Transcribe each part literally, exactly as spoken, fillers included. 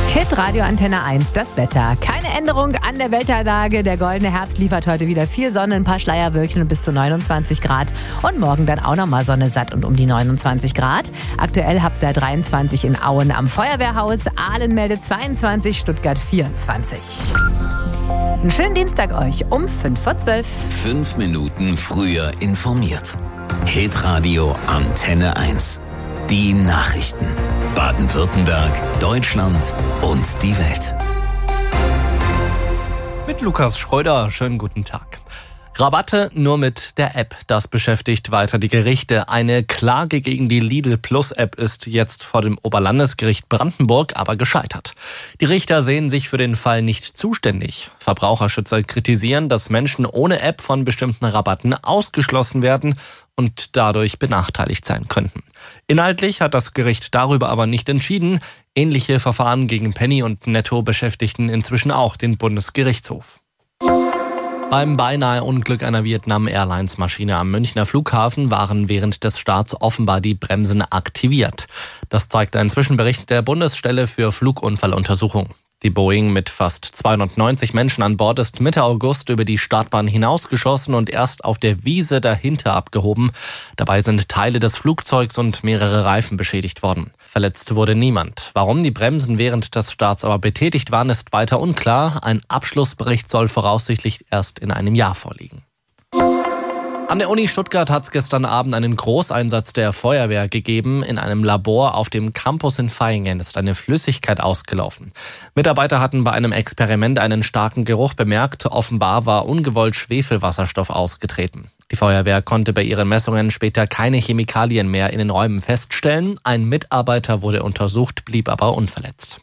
Hitradio Antenne eins, das Wetter. Keine Änderung an der Wetterlage. Der goldene Herbst liefert heute wieder viel Sonne, ein paar Schleierwölkchen und bis zu neunundzwanzig Grad. Und morgen dann auch nochmal Sonne satt und um die neunundzwanzig Grad. Aktuell habt ihr dreiundzwanzig in Auen am Feuerwehrhaus. Aalen meldet zweiundzwanzig, Stuttgart vierundzwanzig. Einen schönen Dienstag euch um fünf vor zwölf. Fünf Minuten früher informiert. Hitradio Antenne eins. Die Nachrichten. Baden-Württemberg, Deutschland und die Welt. Mit Lukas Schröder, schönen guten Tag. Rabatte nur mit der App, das beschäftigt weiter die Gerichte. Eine Klage gegen die Lidl Plus App ist jetzt vor dem Oberlandesgericht Brandenburg aber gescheitert. Die Richter sehen sich für den Fall nicht zuständig. Verbraucherschützer kritisieren, dass Menschen ohne App von bestimmten Rabatten ausgeschlossen werden und dadurch benachteiligt sein könnten. Inhaltlich hat das Gericht darüber aber nicht entschieden. Ähnliche Verfahren gegen Penny und Netto beschäftigten inzwischen auch den Bundesgerichtshof. Beim beinahe Unglück einer Vietnam Airlines Maschine am Münchner Flughafen waren während des Starts offenbar die Bremsen aktiviert. Das zeigt ein Zwischenbericht der Bundesstelle für Flugunfalluntersuchung. Die Boeing mit fast zweihundertneunzig Menschen an Bord ist Mitte August über die Startbahn hinausgeschossen und erst auf der Wiese dahinter abgehoben. Dabei sind Teile des Flugzeugs und mehrere Reifen beschädigt worden. Verletzt wurde niemand. Warum die Bremsen während des Starts aber betätigt waren, ist weiter unklar. Ein Abschlussbericht soll voraussichtlich erst in einem Jahr vorliegen. An der Uni Stuttgart hat es gestern Abend einen Großeinsatz der Feuerwehr gegeben. In einem Labor auf dem Campus in Vaihingen ist eine Flüssigkeit ausgelaufen. Mitarbeiter hatten bei einem Experiment einen starken Geruch bemerkt. Offenbar war ungewollt Schwefelwasserstoff ausgetreten. Die Feuerwehr konnte bei ihren Messungen später keine Chemikalien mehr in den Räumen feststellen. Ein Mitarbeiter wurde untersucht, blieb aber unverletzt.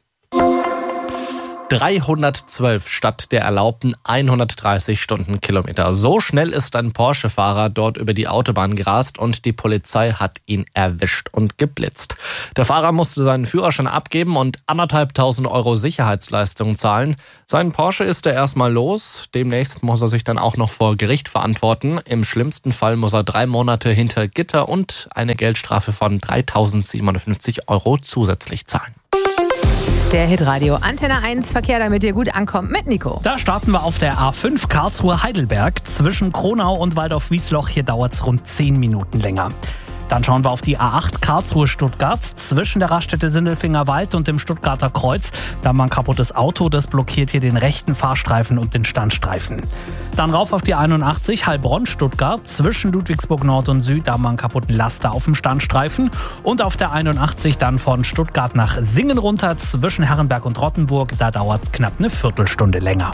dreihundertzwölf statt der erlaubten hundertdreißig Stundenkilometer. So schnell ist ein Porsche-Fahrer dort über die Autobahn gerast und die Polizei hat ihn erwischt und geblitzt. Der Fahrer musste seinen Führerschein abgeben und anderthalbtausend Euro Sicherheitsleistung zahlen. Sein Porsche ist er erstmal los. Demnächst muss er sich dann auch noch vor Gericht verantworten. Im schlimmsten Fall muss er drei Monate hinter Gitter und eine Geldstrafe von dreitausendsiebenhundertfünfzig Euro zusätzlich zahlen. Der Hitradio Antenne eins Verkehr, damit ihr gut ankommt mit Nico. Da starten wir auf der A fünf Karlsruhe-Heidelberg zwischen Kronau und Waldorf-Wiesloch. Hier dauert es rund zehn Minuten länger. Dann schauen wir auf die A acht Karlsruhe-Stuttgart zwischen der Raststätte Sindelfinger Wald und dem Stuttgarter Kreuz. Da haben wir ein kaputtes Auto, das blockiert hier den rechten Fahrstreifen und den Standstreifen. Dann rauf auf die einundachtzig Heilbronn-Stuttgart zwischen Ludwigsburg Nord und Süd. Da haben wir einen kaputten Laster auf dem Standstreifen. Und auf der einundachtzig dann von Stuttgart nach Singen runter zwischen Herrenberg und Rottenburg. Da dauert es knapp eine Viertelstunde länger.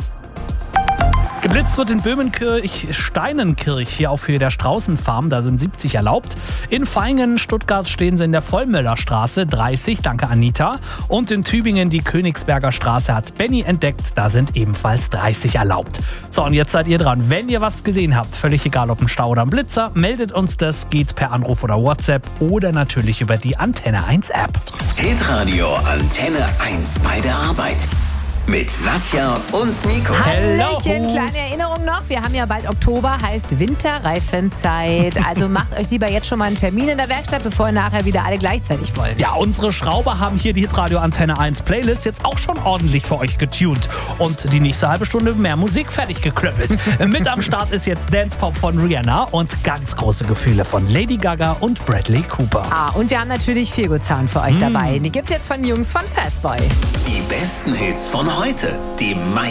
Geblitzt wird in Böhmenkirch Steinenkirch hier auf Höhe der Straußenfarm, da sind siebzig erlaubt. In Vaihingen, Stuttgart stehen sie in der Vollmöllerstraße, dreißig, danke Anita. Und in Tübingen die Königsberger Straße hat Benny entdeckt, da sind ebenfalls dreißig erlaubt. So, und jetzt seid ihr dran. Wenn ihr was gesehen habt, völlig egal ob ein Stau oder ein Blitzer, meldet uns das, geht per Anruf oder WhatsApp oder natürlich über die Antenne eins App. Hitradio Antenne eins bei der Arbeit. Mit Nadja und Nico. Hallöchen, kleine Erinnerung noch. Wir haben ja bald Oktober, heißt Winterreifenzeit. Also macht euch lieber jetzt schon mal einen Termin in der Werkstatt, bevor ihr nachher wieder alle gleichzeitig wollen. Ja, unsere Schrauber haben hier die Hitradio Antenne eins Playlist jetzt auch schon ordentlich für euch getuned. Und die nächste halbe Stunde mehr Musik fertig geklöppelt. Mit am Start ist jetzt Dance Pop von Rihanna und ganz große Gefühle von Lady Gaga und Bradley Cooper. Ah, und wir haben natürlich Feelgood-Sound für euch mm. dabei. Die gibt's jetzt von Jungs von Fastboy. Die besten Hits von heute. Die